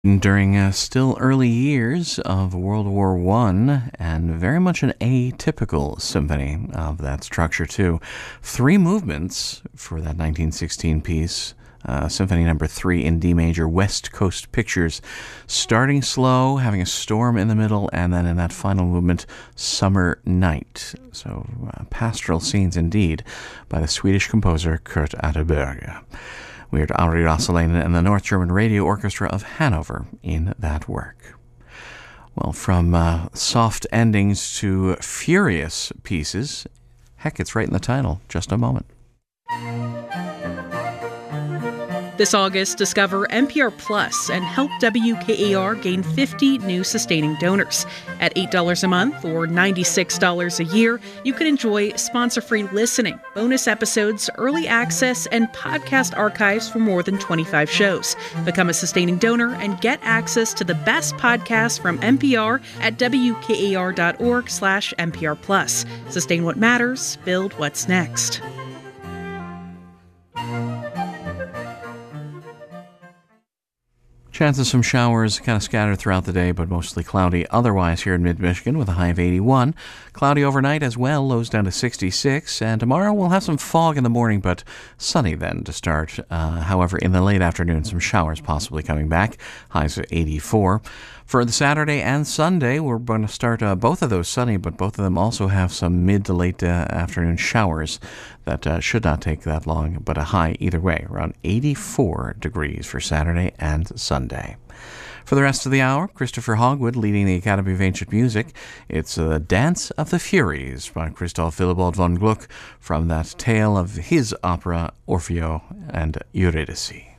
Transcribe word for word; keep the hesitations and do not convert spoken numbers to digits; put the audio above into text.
During uh, still early years of World War One, and very much an atypical symphony of that structure too. Three movements for that nineteen sixteen piece, uh, Symphony Number Three in D major, West Coast Pictures, starting slow, having a storm in the middle, and then in that final movement, Summer Night. So uh, pastoral scenes indeed, by the Swedish composer Kurt Atterberg. We heard Ari Rosselainen and the North German Radio Orchestra of Hanover in that work. Well, from uh, soft endings to furious pieces, heck, it's right in the title. Just a moment. This August, discover N P R Plus and help W K A R gain fifty new sustaining donors. At eight dollars a month or ninety-six dollars a year, you can enjoy sponsor-free listening, bonus episodes, early access, and podcast archives for more than twenty-five shows. Become a sustaining donor and get access to the best podcasts from N P R at W K A R dot org slash N P R Plus. Sustain what matters, build what's next. Chance of some showers kind of scattered throughout the day, but mostly cloudy otherwise here in mid-Michigan with a high of eighty-one. Cloudy overnight as well, lows down to sixty-six. And tomorrow we'll have some fog in the morning, but sunny then to start. Uh, however, in the late afternoon, some showers possibly coming back. Highs of eighty-four. For the Saturday and Sunday, we're going to start uh, both of those sunny, but both of them also have some mid to late uh, afternoon showers that uh, should not take that long, but a high either way, around eighty-four degrees for Saturday and Sunday. For the rest of the hour, Christopher Hogwood leading the Academy of Ancient Music. It's The Dance of the Furies by Christoph Willibald von Gluck from that tale of his opera Orfeo and Eurydice.